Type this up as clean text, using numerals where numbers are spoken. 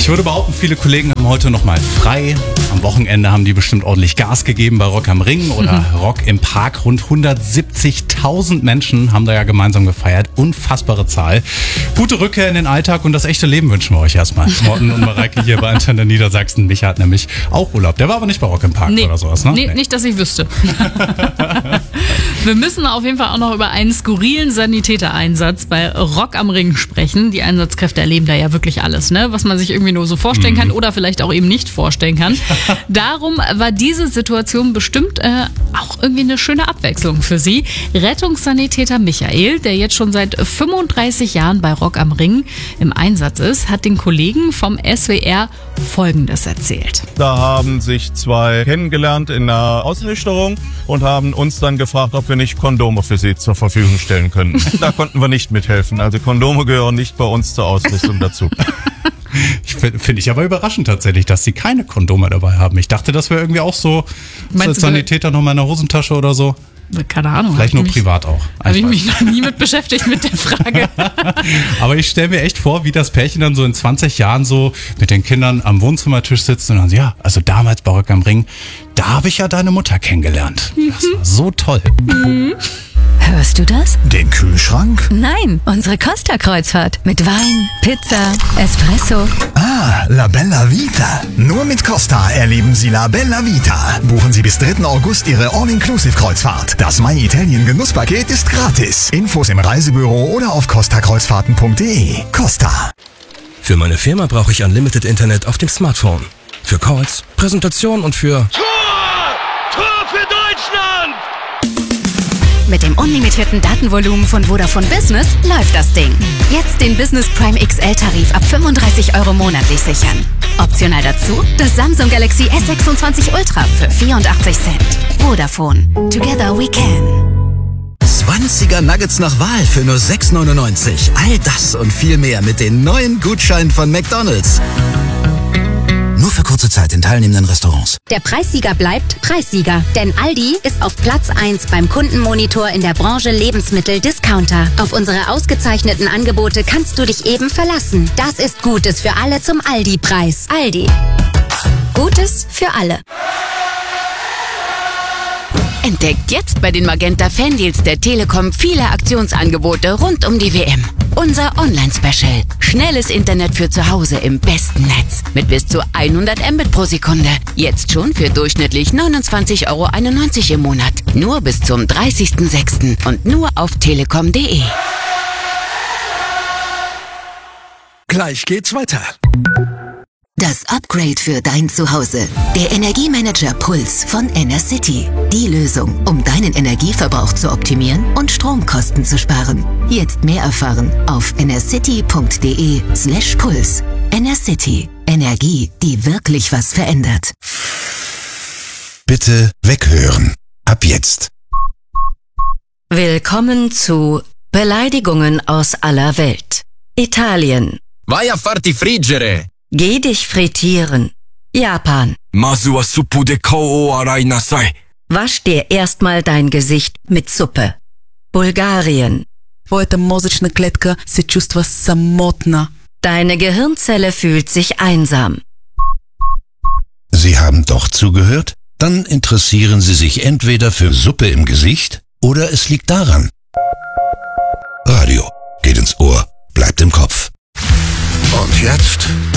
Ich würde behaupten, viele Kollegen haben heute nochmal frei. Am Wochenende haben die bestimmt ordentlich Gas gegeben bei Rock am Ring oder Rock im Park. Rund 170.000 Menschen haben da ja gemeinsam gefeiert. Unfassbare Zahl. Gute Rückkehr in den Alltag und das echte Leben wünschen wir euch erstmal. Morten und Mareike hier bei Antenne Niedersachsen. Micha hat nämlich auch Urlaub. Der war aber nicht bei Rock im Park oder sowas, ne? Nee, nicht, dass ich wüsste. Wir müssen auf jeden Fall auch noch über einen skurrilen Sanitätereinsatz bei Rock am Ring sprechen. Die Einsatzkräfte erleben da ja wirklich alles, ne? Was man sich irgendwie nur so vorstellen kann oder vielleicht auch eben nicht vorstellen kann. Darum war diese Situation bestimmt auch irgendwie eine schöne Abwechslung für sie. Rettungssanitäter Michael, der jetzt schon seit 35 Jahren bei Rock am Ring im Einsatz ist, hat den Kollegen vom SWR Folgendes erzählt. Da haben sich zwei kennengelernt in einer Ausnüchterung und haben uns dann gefragt, ob wir nicht Kondome für sie zur Verfügung stellen können. Da konnten wir nicht mithelfen. Also Kondome gehören nicht bei uns zur Ausrüstung dazu. Finde ich aber überraschend tatsächlich, dass sie keine Kondome dabei haben. Ich dachte, das wäre irgendwie auch so als Sanitäter nochmal in der Hosentasche oder so. Keine Ahnung. Vielleicht nur privat auch. Habe ich mich noch nie mit beschäftigt mit der Frage. Aber ich stelle mir echt vor, wie das Pärchen dann so in 20 Jahren so mit den Kindern am Wohnzimmertisch sitzt und dann so, ja, also damals bei Rock am Ring, da habe ich ja deine Mutter kennengelernt. Das war so toll. Hörst du das? Den Kühlschrank? Nein, unsere Costa-Kreuzfahrt. Mit Wein, Pizza, Espresso. Ah, La Bella Vita. Nur mit Costa erleben Sie La Bella Vita. Buchen Sie bis 3. August Ihre All-Inclusive-Kreuzfahrt. Das My Italien Genusspaket ist gratis. Infos im Reisebüro oder auf costakreuzfahrten.de. Costa. Für meine Firma brauche ich Unlimited Internet auf dem Smartphone. Für Calls, Präsentation und für... Tor für Deutschland! Mit dem unlimitierten Datenvolumen von Vodafone Business läuft das Ding. Jetzt den Business Prime XL-Tarif ab 35 € monatlich sichern. Optional dazu das Samsung Galaxy S26 Ultra für 84 Cent. Vodafone. Together we can. 20er Nuggets nach Wahl für nur 6,99. All das und viel mehr mit den neuen Gutscheinen von McDonald's. Nur für kurze Zeit in teilnehmenden Restaurants. Der Preissieger bleibt Preissieger, denn Aldi ist auf Platz 1 beim Kundenmonitor in der Branche Lebensmittel-Discounter. Auf unsere ausgezeichneten Angebote kannst du dich eben verlassen. Das ist Gutes für alle zum Aldi-Preis. Aldi. Gutes für alle. Entdeckt jetzt bei den Magenta Fandeals der Telekom viele Aktionsangebote rund um die WM. Unser Online-Special. Schnelles Internet für zu Hause im besten Netz. Mit bis zu 100 Mbit pro Sekunde. Jetzt schon für durchschnittlich 29,91 € im Monat. Nur bis zum 30.06. und nur auf telekom.de. Gleich geht's weiter. Das Upgrade für dein Zuhause. Der Energiemanager Puls von Enercity. Die Lösung, um deinen Energieverbrauch zu optimieren und Stromkosten zu sparen. Jetzt mehr erfahren auf enercity.de/Puls. Enercity. Energie, die wirklich was verändert. Bitte weghören. Ab jetzt. Willkommen zu Beleidigungen aus aller Welt. Italien. Vai a farti friggere! Geh dich frittieren. Japan. Masu wa suppu de kao o arai nasai. Wasch dir erstmal dein Gesicht mit Suppe. Bulgarien. Твоята мозъчна клетка се чувства самотна. Deine Gehirnzelle fühlt sich einsam. Sie haben doch zugehört? Dann interessieren Sie sich entweder für Suppe im Gesicht oder es liegt daran. Radio geht ins Ohr, bleibt im Kopf. Und jetzt